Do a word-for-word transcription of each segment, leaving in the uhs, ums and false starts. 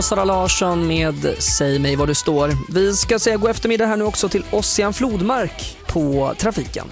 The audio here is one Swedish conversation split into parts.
Sara Larsson med Säg mig var du står. Vi ska säga god eftermiddag här nu också till Ossian Flodmark på trafiken.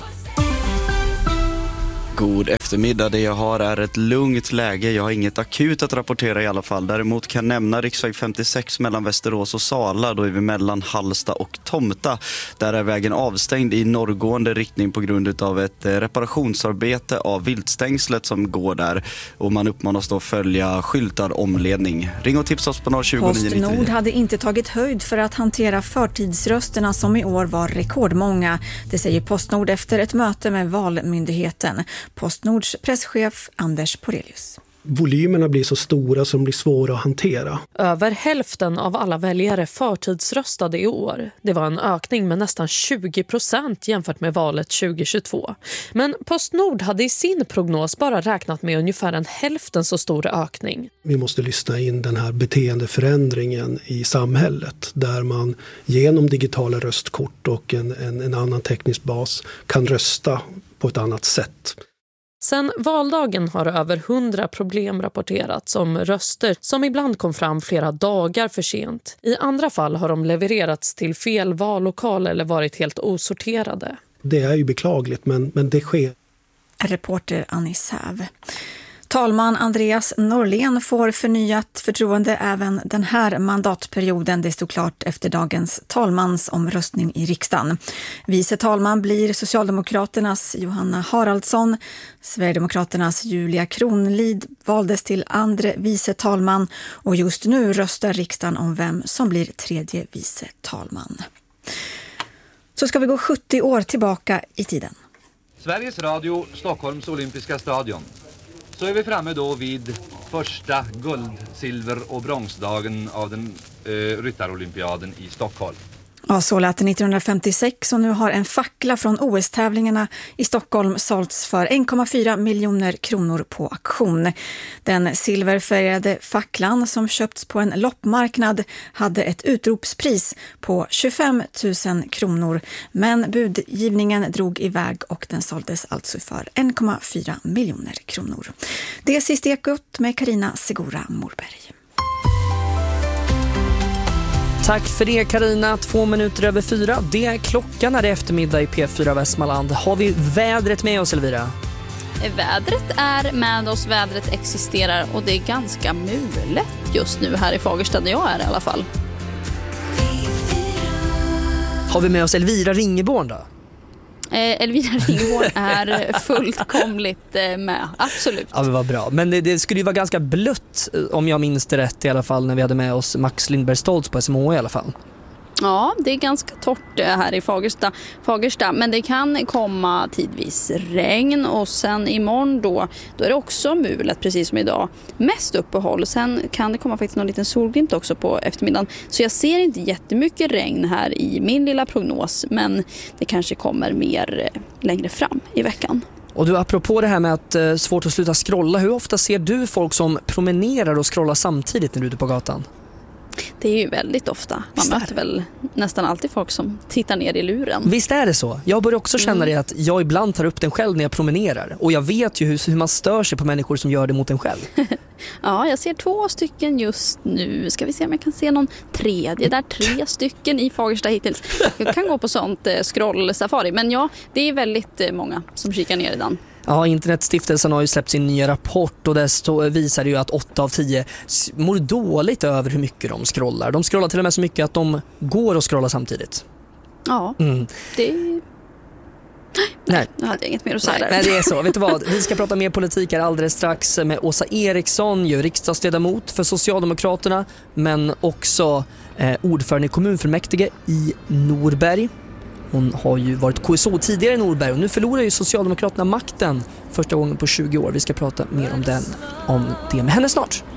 God eftermiddag. Det jag har är ett lugnt läge. Jag har inget akut att rapportera i alla fall. Däremot kan jag nämna riksväg femtiosex mellan Västerås och Sala. Då är vi mellan Halsta och Tomta. Där är vägen avstängd i norrgående riktning på grund av ett reparationsarbete av viltstängslet som går där. Och man uppmanas då att följa skyltad omledning. Ring och tipsa oss på noll tjugo nio nio nio. Postnord hade inte tagit höjd för att hantera förtidsrösterna som i år var rekordmånga. Det säger Postnord efter ett möte med Valmyndigheten. Postnords presschef Anders Porelius. Volymerna blir så stora som blir svåra att hantera. Över hälften av alla väljare förtidsröstade i år. Det var en ökning med nästan tjugo procent jämfört med valet tjugohundratjugotvå. Men Postnord hade i sin prognos bara räknat med ungefär en hälften så stor ökning. Vi måste lyssna in den här beteendeförändringen i samhället där man genom digitala röstkort och en, en, en annan teknisk bas kan rösta på ett annat sätt. Sen valdagen har över hundra problem rapporterats om röster som ibland kom fram flera dagar för sent. I andra fall har de levererats till fel vallokal eller varit helt osorterade. Det är ju beklagligt, men, men det sker. Reporter Annie Säv. Talman Andreas Norlén får förnyat förtroende även den här mandatperioden. Det stod klart efter dagens talmansomröstning i riksdagen. Vice talman blir Socialdemokraternas Johanna Haraldsson. Sverigedemokraternas Julia Kronlid valdes till andra vice talman. Och just nu röstar riksdagen om vem som blir tredje vice talman. Så ska vi gå sjuttio år tillbaka i tiden. Sveriges Radio, Stockholms olympiska stadion. Så är vi framme då vid första guld-, silver- och bronsdagen av den eh, ryttarolympiaden i Stockholm. Ja, så lät det nittonhundrafemtiosex och nu har en fackla från O S-tävlingarna i Stockholm sålts för en komma fyra miljoner kronor på auktion. Den silverfärgade facklan som köpts på en loppmarknad hade ett utropspris på tjugofem tusen kronor, men budgivningen drog iväg och den såldes alltså för en komma fyra miljoner kronor. Det är sist Ekot med Carina Segura Morberg. Tack för det Carina, två minuter över fyra. Det är klockan när det är eftermiddag i P fyra Västmanland. Har vi vädret med oss, Elvira? Vädret är med oss, vädret existerar och det är ganska mulet just nu här i Fagersta där jag är i alla fall. Har vi med oss Elvira Ringeborn då? Eh, Elvira Ringeborn är fullkomligt eh, med, absolut. Ja, det var bra. Men det, det skulle ju vara ganska blött om jag minns det rätt i alla fall när vi hade med oss Max Lindberg Stoltz på S M H i alla fall. Ja, det är ganska torrt här i Fagersta, Fagersta, men det kan komma tidvis regn och sen imorgon då, då är det också mulet precis som idag. Mest uppehåll, sen kan det komma faktiskt någon liten solglimt också på eftermiddagen. Så jag ser inte jättemycket regn här i min lilla prognos, men det kanske kommer mer längre fram i veckan. Och du, apropå det här med att eh, svårt att sluta scrolla, hur ofta ser du folk som promenerar och scrollar samtidigt när du är ute på gatan? Det är ju väldigt ofta. Man möter väl nästan alltid folk som tittar ner i luren. Visst är det så. Jag börjar också känna mm. det att jag ibland tar upp den själv när jag promenerar. Och jag vet ju hur, hur man stör sig på människor som gör det mot en själv. Ja, jag ser två stycken just nu. Ska vi se om jag kan se någon tredje. Där tre stycken i Fagersta hittills. Jag kan gå på sånt eh, scroll-safari. Men ja, det är väldigt eh, många som kikar ner i den. Ja, Internetstiftelsen har ju släppt sin nya rapport och där visar det ju att åtta av tio mår dåligt över hur mycket de scrollar. De scrollar till och med så mycket att de går och scrollar samtidigt. Ja, mm. det... Nej, nej, jag hade inget mer att säga där. Nej, det är så. Vet du vad? Vi ska prata mer politik här alldeles strax med Åsa Eriksson, ju riksdagsledamot för Socialdemokraterna, men också eh, ordförande i kommunfullmäktige i Norberg. Hon har ju varit K S O tidigare i Norberg och nu förlorar ju Socialdemokraterna makten första gången på tjugo år. Vi ska prata mer om den, om det med henne snart.